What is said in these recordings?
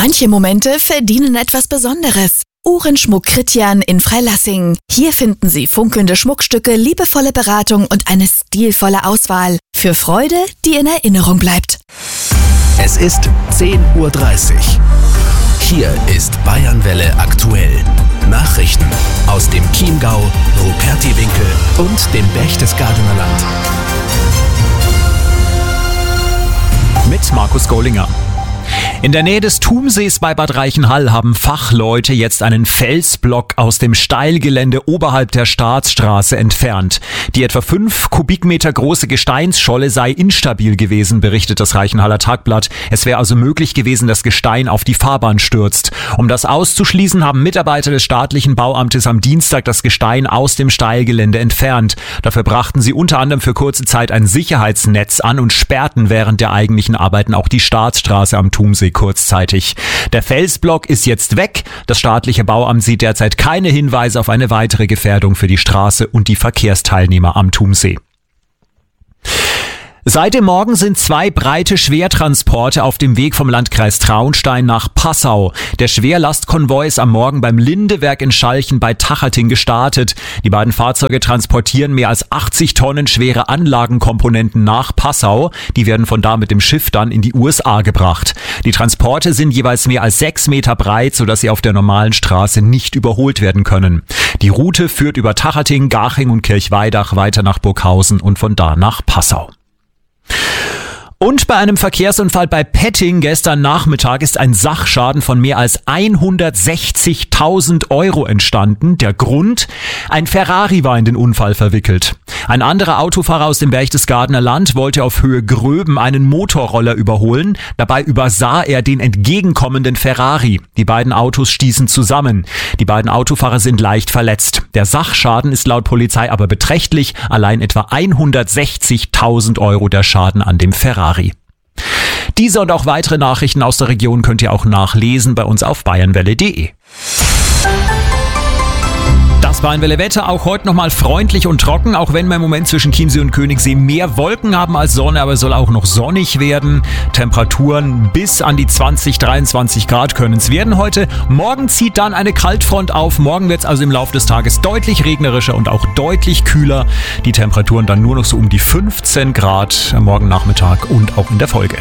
Manche Momente verdienen etwas Besonderes. Uhrenschmuck Christian in Freilassing. Hier finden Sie funkelnde Schmuckstücke, liebevolle Beratung und eine stilvolle Auswahl. Für Freude, die in Erinnerung bleibt. Es ist 10:30 Uhr. Hier ist Bayernwelle aktuell. Nachrichten aus dem Chiemgau, Rupertiwinkel und dem Berchtesgadener Land. Mit Markus Gollinger. In der Nähe des Thumsees bei Bad Reichenhall haben Fachleute jetzt einen Felsblock aus dem Steilgelände oberhalb der Staatsstraße entfernt. Die etwa 5 Kubikmeter große Gesteinsscholle sei instabil gewesen, berichtet das Reichenhaller Tagblatt. Es wäre also möglich gewesen, dass Gestein auf die Fahrbahn stürzt. Um das auszuschließen, haben Mitarbeiter des staatlichen Bauamtes am Dienstag das Gestein aus dem Steilgelände entfernt. Dafür brachten sie unter anderem für kurze Zeit ein Sicherheitsnetz an und sperrten während der eigentlichen Arbeiten auch die Staatsstraße am Thumsee kurzzeitig. Der Felsblock ist jetzt weg. Das staatliche Bauamt sieht derzeit keine Hinweise auf eine weitere Gefährdung für die Straße und die Verkehrsteilnehmer am Thumsee. Seit dem Morgen sind 2 breite Schwertransporte auf dem Weg vom Landkreis Traunstein nach Passau. Der Schwerlastkonvoi ist am Morgen beim Lindewerk in Schalchen bei Tachating gestartet. Die beiden Fahrzeuge transportieren mehr als 80 Tonnen schwere Anlagenkomponenten nach Passau. Die werden von da mit dem Schiff dann in die USA gebracht. Die Transporte sind jeweils mehr als 6 Meter breit, sodass sie auf der normalen Straße nicht überholt werden können. Die Route führt über Tachating, Garching und Kirchweidach weiter nach Burghausen und von da nach Passau. Und bei einem Verkehrsunfall bei Petting gestern Nachmittag ist ein Sachschaden von mehr als 160.000 Euro entstanden. Der Grund? Ein Ferrari war in den Unfall verwickelt. Ein anderer Autofahrer aus dem Berchtesgadener Land wollte auf Höhe Gröben einen Motorroller überholen. Dabei übersah er den entgegenkommenden Ferrari. Die beiden Autos stießen zusammen. Die beiden Autofahrer sind leicht verletzt. Der Sachschaden ist laut Polizei aber beträchtlich. Allein etwa 160.000 Euro der Schaden an dem Ferrari. Diese und auch weitere Nachrichten aus der Region könnt ihr auch nachlesen bei uns auf bayernwelle.de. Das Bayernwelle-Wetter auch heute nochmal freundlich und trocken, auch wenn wir im Moment zwischen Chiemsee und Königssee mehr Wolken haben als Sonne, aber es soll auch noch sonnig werden. Temperaturen bis an die 20, 23 Grad können es werden heute. Morgen zieht dann eine Kaltfront auf. Morgen wird es also im Laufe des Tages deutlich regnerischer und auch deutlich kühler. Die Temperaturen dann nur noch so um die 15 Grad morgen Nachmittag und auch in der Folge.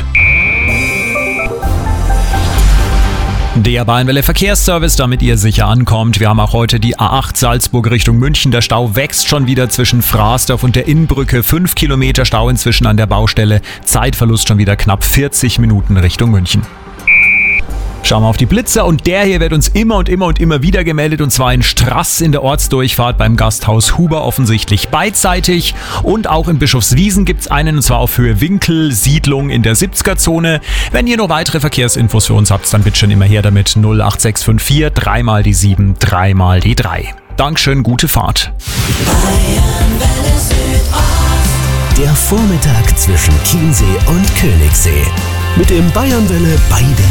Der Bayernwelle Verkehrsservice, damit ihr sicher ankommt. Wir haben auch heute die A8 Salzburg Richtung München. Der Stau wächst schon wieder zwischen Frasdorf und der Innbrücke. 5 Kilometer Stau inzwischen an der Baustelle. Zeitverlust schon wieder knapp 40 Minuten Richtung München. Schauen wir auf die Blitzer und der hier wird uns immer wieder gemeldet, und zwar in Straß in der Ortsdurchfahrt beim Gasthaus Huber, offensichtlich beidseitig, und auch in Bischofswiesen gibt's einen, und zwar auf Höhe Winkel, Siedlung in der 70er-Zone. Wenn ihr noch weitere Verkehrsinfos für uns habt, dann bitte schon immer her damit 08654 3 mal die 7 3 mal die 3. Dankeschön, gute Fahrt. Der Vormittag zwischen Chiemsee und Königssee mit dem Bayernwelle Beide